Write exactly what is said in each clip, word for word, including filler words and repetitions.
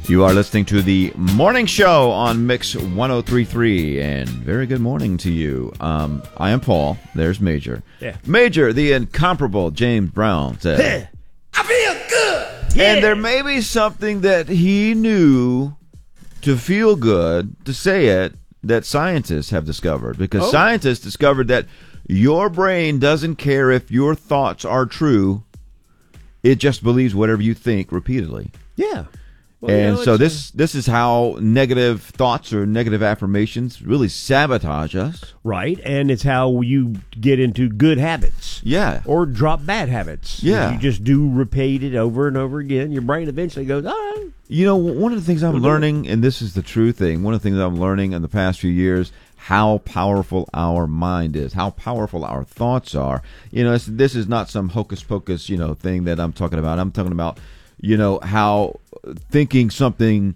You are listening to the morning show on Mix one oh three point three, and very good morning to you. Um, I am Paul. There's Major. Yeah. Major, the incomparable James Brown said, Hey, I feel good. Yeah. And there may be something that he knew to feel good, to say it, that scientists have discovered. Because Oh. scientists discovered that your brain doesn't care if your thoughts are true. It just believes whatever you think repeatedly. Yeah. Well, And you know, so it's, this this is how negative thoughts or negative affirmations really sabotage us. right, and it's how you get into good habits. Yeah. Or drop bad habits. Yeah. You just do repeat it over and over again. Your brain eventually goes, all right. You know, one of the things I'm We'll do learning, and this is the true thing, one of the things I'm learning in the past few years, how powerful our mind is, how powerful our thoughts are. You know, it's, this is not some hocus pocus, you know, thing that I'm talking about. I'm talking about, you know, how thinking something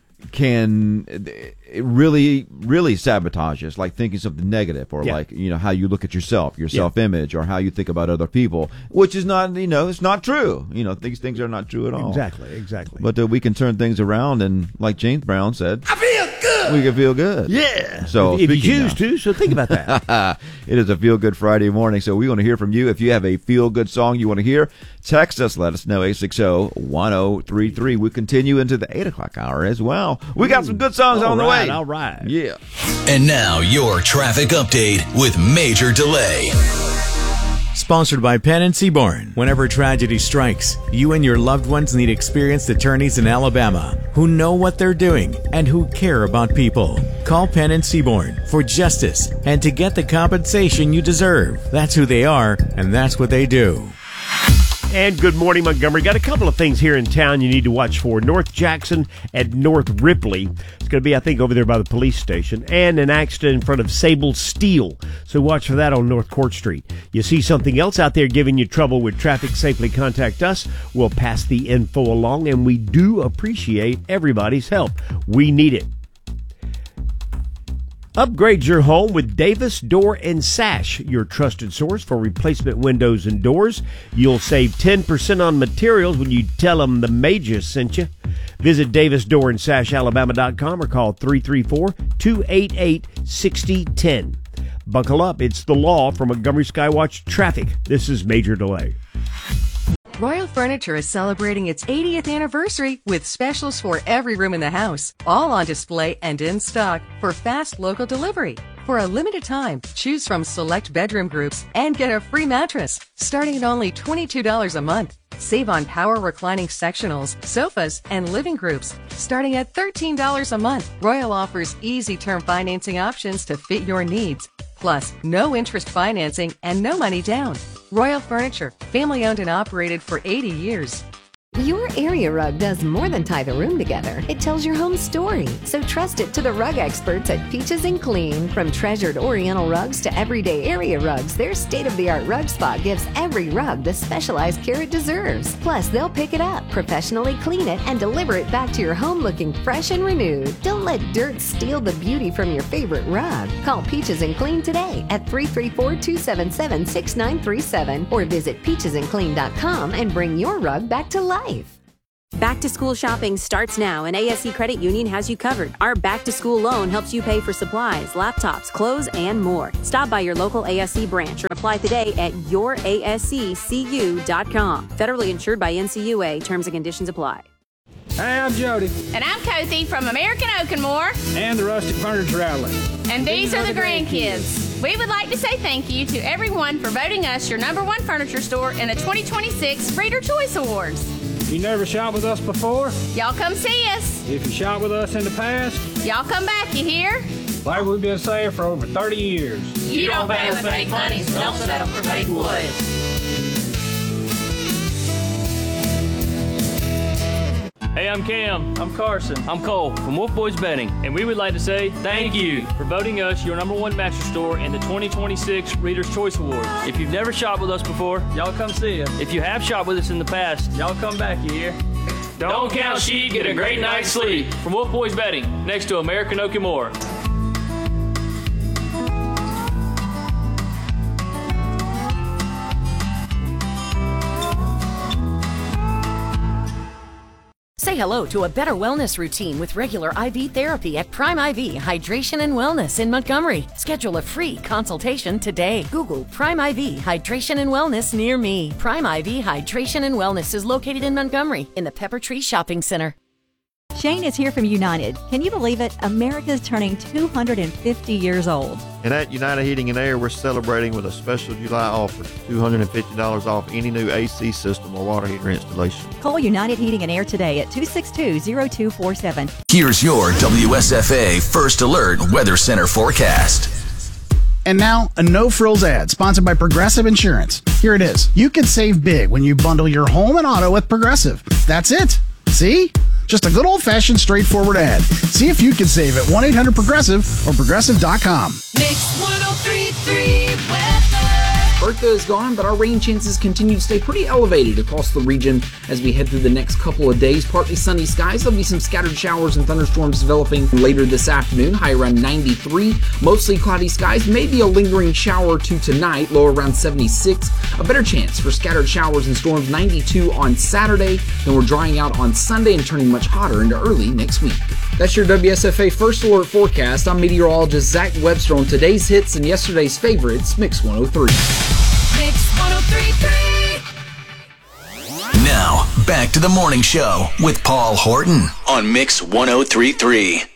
can it really, really sabotage us, like thinking something negative, or Yeah. like, you know, how you look at yourself, your Yeah. self-image, or how you think about other people, which is not, you know, it's not true. You know, these things are not true at all. Exactly, exactly. But uh, we can turn things around, and like James Brown said, I feel good. we can feel good. Yeah. So if, if you speaking choose now- to, so think about that. It is a Feel Good Friday morning, so we want to hear from you. If you have a feel good song you want to hear, text us. Let us know, eight six zero, one zero three three. We continue into the eight o'clock hour as well. We got some good songs All on the right, way. all right. Yeah. And now your traffic update with Major Delay. Sponsored by Penn and Seaborn. Whenever tragedy strikes, you and your loved ones need experienced attorneys in Alabama who know what they're doing and who care about people. Call Penn and Seaborn for justice and to get the compensation you deserve. That's who they are, and that's what they do. And good morning, Montgomery. Got a couple of things here in town you need to watch for. North Jackson and North Ripley. It's going to be, I think, over there by the police station. And an accident in front of Sable Steel. So watch for that on North Court Street. You see something else out there giving you trouble with traffic, safely contact us. We'll pass the info along, and we do appreciate everybody's help. We need it. Upgrade your home with Davis Door and Sash, your trusted source for replacement windows and doors. You'll save ten percent on materials when you tell them the Major sent you. Visit Davis Door and Sash Alabama dot com or call three three four, two eight eight, six zero one zero. Buckle up, it's the law from Montgomery Skywatch Traffic. This is Major Delay. Royal Furniture is celebrating its eightieth anniversary with specials for every room in the house, all on display and in stock for fast local delivery. For a limited time, choose from select bedroom groups and get a free mattress, starting at only twenty-two dollars a month. Save on power reclining sectionals, sofas, and living groups, starting at thirteen dollars a month. Royal offers easy term financing options to fit your needs. Plus, no interest financing and no money down. Royal Furniture, family owned and operated for eighty years. Your area rug does more than tie the room together. It tells your home story. So trust it to the rug experts at Peaches and Clean. From treasured Oriental rugs to everyday area rugs, their state-of-the-art rug spot gives every rug the specialized care it deserves. Plus, they'll pick it up, professionally clean it, and deliver it back to your home looking fresh and renewed. Don't let dirt steal the beauty from your favorite rug. Call Peaches and Clean today at three three four, two seven seven, six nine three seven or visit peaches and clean dot com and bring your rug back to life. Back to school shopping starts now, and A S C Credit Union has you covered. Our back to school loan helps you pay for supplies, laptops, clothes, and more. Stop by your local A S C branch or apply today at your A S C C U dot com. Federally insured by N C U A. Terms and conditions apply. Hey, I'm Jody. And I'm Cozy from American Oak and More. And the Rustic Furniture Outlet. And these are the grandkids. We would like to say thank you to everyone for voting us your number one furniture store in the twenty twenty-six Reader Choice Awards. You never shopped with us before? Y'all come see us. If you shopped with us in the past? Y'all come back, you hear? Like we've been saying for over thirty years. You don't pay with fake money, so don't settle for fake wood. Hey, I'm Cam. I'm Carson. I'm Cole from Wolf Boys Bedding, and we would like to say thank you for voting us your number one mattress store in the twenty twenty-six Reader's Choice Awards. If you've never shopped with us before, y'all come see us. If you have shopped with us in the past, y'all come back, you hear? Don't count sheep, get a great night's sleep. From Wolf Boys Bedding, next to American Oak and More. Say hello to a better wellness routine with regular I V therapy at Prime I V Hydration and Wellness in Montgomery. Schedule a free consultation today. Google Prime I V Hydration and Wellness near me. Prime I V Hydration and Wellness is located in Montgomery in the Pepper Tree Shopping Center. Shane is here from United. Can you believe it? America's turning two hundred fifty years old. And at United Heating and Air, we're celebrating with a special July offer, two hundred fifty dollars off any new A C system or water heater installation. Call United Heating and Air today at two six two, zero two four seven. Here's your W S F A First Alert Weather Center forecast. And now, a no-frills ad sponsored by Progressive Insurance. Here it is. You can save big when you bundle your home and auto with Progressive. That's it. See? Just a good old-fashioned, straightforward ad. See if you can save at one eight hundred progressive or progressive dot com. Mix one oh three point three weather. Bertha is gone, but our rain chances continue to stay pretty elevated across the region as we head through the next couple of days. Partly sunny skies. There'll be some scattered showers and thunderstorms developing later this afternoon, high around ninety-three. Mostly cloudy skies, maybe a lingering shower or two tonight, low around seventy-six. A better chance for scattered showers and storms, ninety-two on Saturday. Then we're drying out on Sunday and turning much hotter into early next week. That's your W S F A First Alert forecast. I'm meteorologist Zach Webster on today's hits and yesterday's favorites, Mix one oh three. Mix one oh three point three. Now, back to the morning show with Paul Horton on Mix one oh three point three.